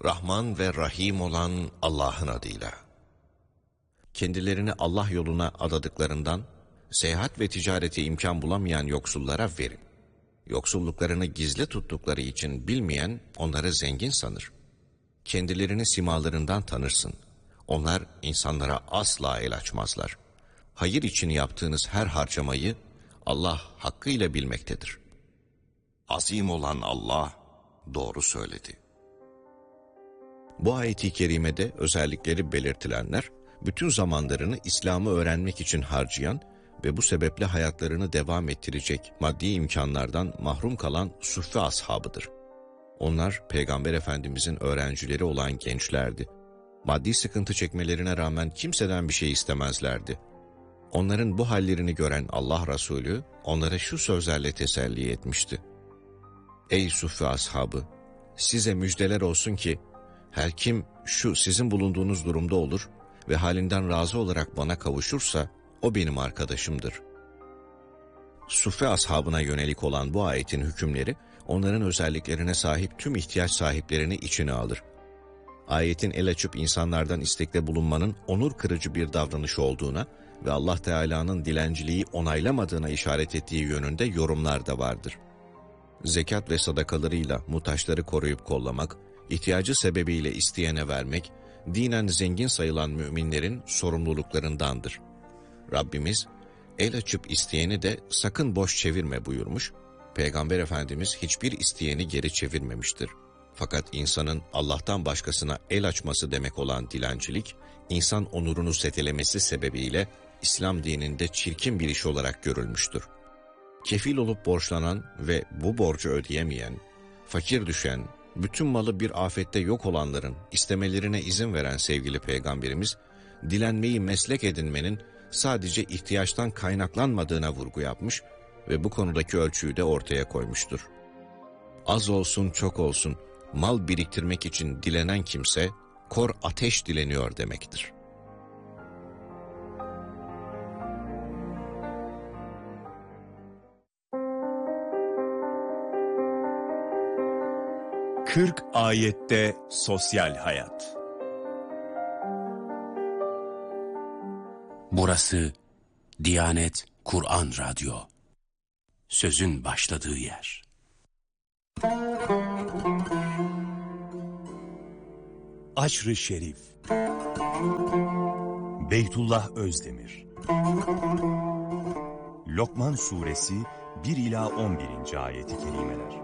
Rahman ve Rahim olan Allah'ın adıyla. Kendilerini Allah yoluna adadıklarından, seyahat ve ticarete imkan bulamayan yoksullara verin. Yoksulluklarını gizli tuttukları için bilmeyen onları zengin sanır. Kendilerini simalarından tanırsın. Onlar insanlara asla el açmazlar. Hayır için yaptığınız her harcamayı Allah hakkıyla bilmektedir. Azim olan Allah doğru söyledi. Bu ayet-i kerimede özellikleri belirtilenler, bütün zamanlarını İslam'ı öğrenmek için harcayan ve bu sebeple hayatlarını devam ettirecek maddi imkanlardan mahrum kalan suffe ashabıdır. Onlar, Peygamber Efendimizin öğrencileri olan gençlerdi. Maddi sıkıntı çekmelerine rağmen kimseden bir şey istemezlerdi. Onların bu hallerini gören Allah Resulü, onlara şu sözlerle teselli etmişti. Ey suffe ashabı! Size müjdeler olsun ki, her kim şu sizin bulunduğunuz durumda olur ve halinden razı olarak bana kavuşursa, o benim arkadaşımdır. Suffe ashabına yönelik olan bu ayetin hükümleri, onların özelliklerine sahip tüm ihtiyaç sahiplerini içine alır. Ayetin el açıp insanlardan istekte bulunmanın onur kırıcı bir davranış olduğuna ve Allah Teala'nın dilenciliği onaylamadığına işaret ettiği yönünde yorumlar da vardır. Zekat ve sadakalarıyla muhtaçları koruyup kollamak, ihtiyacı sebebiyle isteyene vermek, dinen zengin sayılan müminlerin sorumluluklarındandır. Rabbimiz, el açıp isteyeni de sakın boş çevirme buyurmuş, Peygamber Efendimiz hiçbir isteyeni geri çevirmemiştir. Fakat insanın Allah'tan başkasına el açması demek olan dilencilik, insan onurunu zedelemesi sebebiyle İslam dininde çirkin bir iş olarak görülmüştür. Kefil olup borçlanan ve bu borcu ödeyemeyen, fakir düşen, bütün malı bir afette yok olanların istemelerine izin veren sevgili Peygamberimiz, dilenmeyi meslek edinmenin sadece ihtiyaçtan kaynaklanmadığına vurgu yapmış ve bu konudaki ölçüyü de ortaya koymuştur. Az olsun çok olsun, mal biriktirmek için dilenen kimse, kor ateş dileniyor demektir. Kırk ayette sosyal hayat. Burası Diyanet Kur'an Radyo. Sözün başladığı yer. Aşr-ı Şerif. Beytullah Özdemir. Lokman Suresi 1 ila 11. ayeti kerimeler.